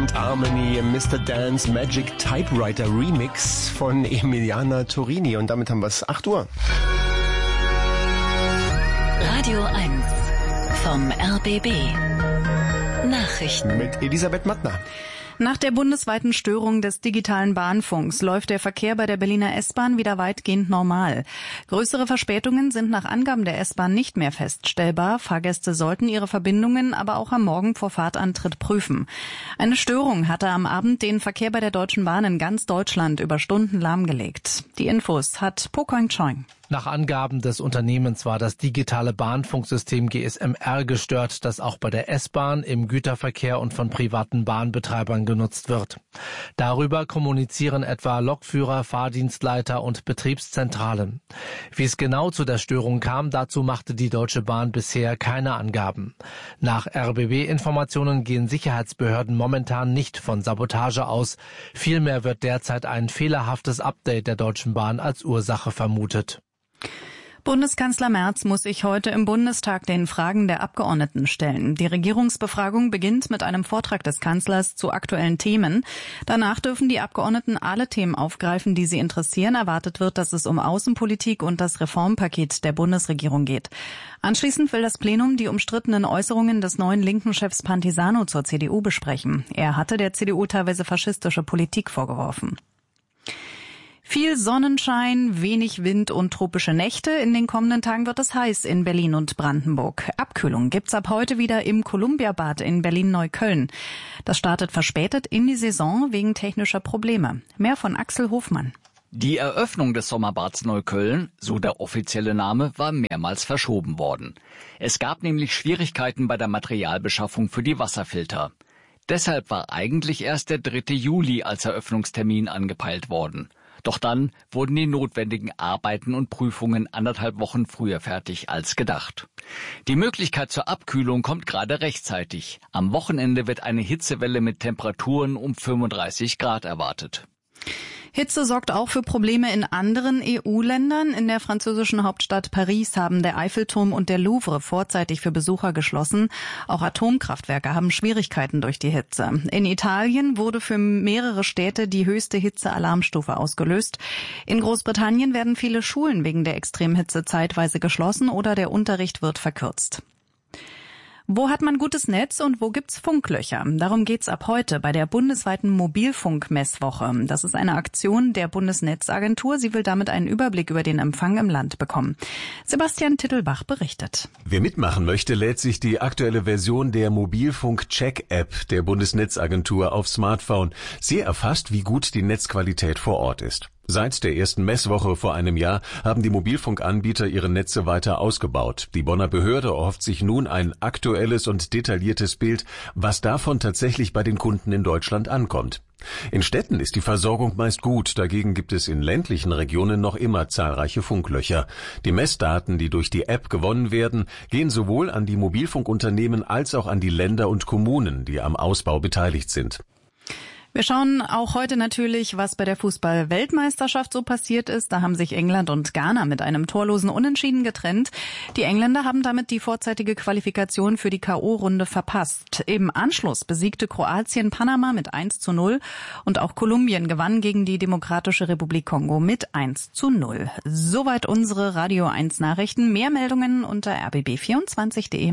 und Harmony im Mr. Dance Magic Typewriter Remix von Emiliana Torini. Und damit haben wir es 8 Uhr. Radio 1 vom RBB. Nachrichten Mit Elisabeth Mattner. Nach der bundesweiten Störung des digitalen Bahnfunks läuft der Verkehr bei der Berliner S-Bahn wieder weitgehend normal. Größere Verspätungen sind nach Angaben der S-Bahn nicht mehr feststellbar. Fahrgäste sollten ihre Verbindungen aber auch am Morgen vor Fahrtantritt prüfen. Eine Störung hatte am Abend den Verkehr bei der Deutschen Bahn in ganz Deutschland über Stunden lahmgelegt. Die Infos hat Po Koing Choing. Nach Angaben des Unternehmens war das digitale Bahnfunksystem GSMR gestört, das auch bei der S-Bahn, im Güterverkehr und von privaten Bahnbetreibern genutzt wird. Darüber kommunizieren etwa Lokführer, Fahrdienstleiter und Betriebszentralen. Wie es genau zu der Störung kam, dazu machte die Deutsche Bahn bisher keine Angaben. Nach RBB-Informationen gehen Sicherheitsbehörden momentan nicht von Sabotage aus. Vielmehr wird derzeit ein fehlerhaftes Update der Deutschen Bahn als Ursache vermutet. Bundeskanzler Merz muss sich heute im Bundestag den Fragen der Abgeordneten stellen. Die Regierungsbefragung beginnt mit einem Vortrag des Kanzlers zu aktuellen Themen. Danach dürfen die Abgeordneten alle Themen aufgreifen, die sie interessieren. Erwartet wird, dass es um Außenpolitik und das Reformpaket der Bundesregierung geht. Anschließend will das Plenum die umstrittenen Äußerungen des neuen linken Chefs Pantisano zur CDU besprechen. Er hatte der CDU teilweise faschistische Politik vorgeworfen. Viel Sonnenschein, wenig Wind und tropische Nächte. In den kommenden Tagen wird es heiß in Berlin und Brandenburg. Abkühlung gibt's ab heute wieder im Columbia-Bad in Berlin-Neukölln. Das startet verspätet in die Saison wegen technischer Probleme. Mehr von Axel Hofmann. Die Eröffnung des Sommerbads Neukölln, so der offizielle Name, war mehrmals verschoben worden. Es gab nämlich Schwierigkeiten bei der Materialbeschaffung für die Wasserfilter. Deshalb war eigentlich erst der 3. Juli als Eröffnungstermin angepeilt worden. Doch dann wurden die notwendigen Arbeiten und Prüfungen 1,5 Wochen früher fertig als gedacht. Die Möglichkeit zur Abkühlung kommt gerade rechtzeitig. Am Wochenende wird eine Hitzewelle mit Temperaturen um 35 Grad erwartet. Hitze sorgt auch für Probleme in anderen EU-Ländern. In der französischen Hauptstadt Paris haben der Eiffelturm und der Louvre vorzeitig für Besucher geschlossen. Auch Atomkraftwerke haben Schwierigkeiten durch die Hitze. In Italien wurde für mehrere Städte die höchste Hitzealarmstufe ausgelöst. In Großbritannien werden viele Schulen wegen der Extremhitze zeitweise geschlossen oder der Unterricht wird verkürzt. Wo hat man gutes Netz und wo gibt's Funklöcher? Darum geht's ab heute bei der bundesweiten Mobilfunkmesswoche. Das ist eine Aktion der Bundesnetzagentur. Sie will damit einen Überblick über den Empfang im Land bekommen. Sebastian Tittelbach berichtet. Wer mitmachen möchte, lädt sich die aktuelle Version der Mobilfunk-Check-App der Bundesnetzagentur aufs Smartphone. Sie erfasst, wie gut die Netzqualität vor Ort ist. Seit der ersten Messwoche vor einem Jahr haben die Mobilfunkanbieter ihre Netze weiter ausgebaut. Die Bonner Behörde erhofft sich nun ein aktuelles und detailliertes Bild, was davon tatsächlich bei den Kunden in Deutschland ankommt. In Städten ist die Versorgung meist gut, dagegen gibt es in ländlichen Regionen noch immer zahlreiche Funklöcher. Die Messdaten, die durch die App gewonnen werden, gehen sowohl an die Mobilfunkunternehmen als auch an die Länder und Kommunen, die am Ausbau beteiligt sind. Wir schauen auch heute natürlich, was bei der Fußball-Weltmeisterschaft so passiert ist. Da haben sich England und Ghana mit einem torlosen Unentschieden getrennt. Die Engländer haben damit die vorzeitige Qualifikation für die K.O.-Runde verpasst. Im Anschluss besiegte Kroatien Panama mit 1:0 und auch Kolumbien gewann gegen die Demokratische Republik Kongo mit 1:0. Soweit unsere Radio 1 Nachrichten. Mehr Meldungen unter rbb24.de.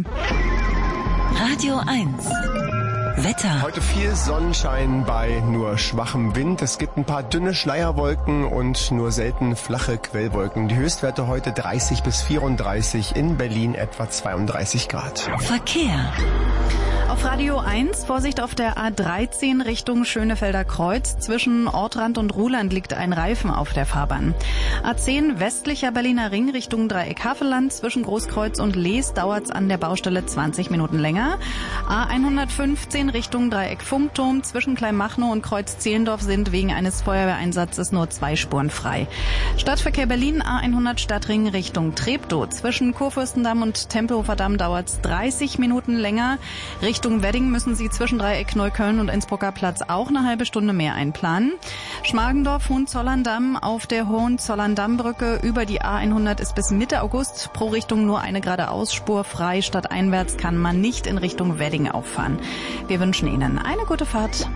Radio 1 Wetter. Heute viel Sonnenschein bei nur schwachem Wind. Es gibt ein paar dünne Schleierwolken und nur selten flache Quellwolken. Die Höchstwerte heute 30 bis 34, in Berlin etwa 32 Grad. Verkehr. Auf Radio 1, Vorsicht auf der A13 Richtung Schönefelder Kreuz. Zwischen Ortrand und Ruhland liegt ein Reifen auf der Fahrbahn. A10 westlicher Berliner Ring Richtung Dreieck Havelland. Zwischen Großkreuz und Lees dauert's an der Baustelle 20 Minuten länger. A115 Richtung Dreieck Funkturm. Zwischen Kleinmachnow und Kreuz Zehlendorf sind wegen eines Feuerwehreinsatzes nur 2 Spuren frei. Stadtverkehr Berlin A100 Stadtring Richtung Treptow. Zwischen Kurfürstendamm und Tempelhofer Damm dauert's 30 Minuten länger. Richtung Richtung Wedding müssen Sie zwischen Dreieck Neukölln und Innsbrucker Platz auch eine halbe Stunde mehr einplanen. Schmargendorf, Hohenzollern-Damm auf der Hohenzollern-Damm-Brücke über die A100 ist bis Mitte August pro Richtung nur eine geradeausspur frei. Stadteinwärts kann man nicht in Richtung Wedding auffahren. Wir wünschen Ihnen eine gute Fahrt.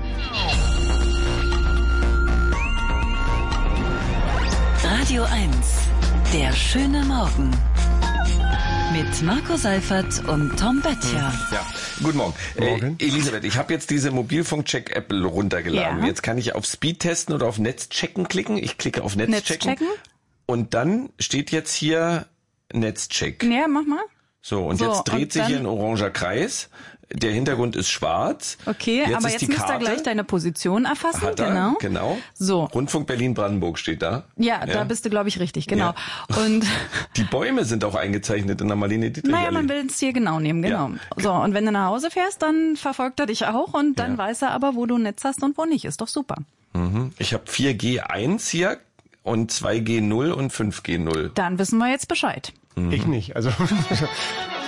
Radio 1, der schöne Morgen. Mit Marco Seifert und Tom Böttcher. Ja, guten Morgen. Morgen. Elisabeth, ich habe jetzt diese Mobilfunk-Check-App runtergeladen. Ja. Jetzt kann ich auf Speed testen oder auf Netzchecken klicken. Ich klicke auf Netzchecken. Netzchecken? Und dann steht jetzt hier Netzcheck. Ja, mach mal. So, und jetzt dreht sich hier ein oranger Kreis. Der Hintergrund ist schwarz. Okay, aber jetzt müsst ihr gleich deine Position erfassen. Hat er, genau. So. Rundfunk Berlin-Brandenburg steht da. Ja, da bist du, glaube ich, richtig, genau. Ja. Und die Bäume sind auch eingezeichnet in der Marlene Dietrich. naja, man will es hier genau nehmen, genau. Ja. So, und wenn du nach Hause fährst, dann verfolgt er dich auch und dann weiß er aber, wo du ein Netz hast und wo nicht. Ist doch super. Ich habe 4G1 hier und 2G0 und 5G0. Dann wissen wir jetzt Bescheid. Ich nicht. Also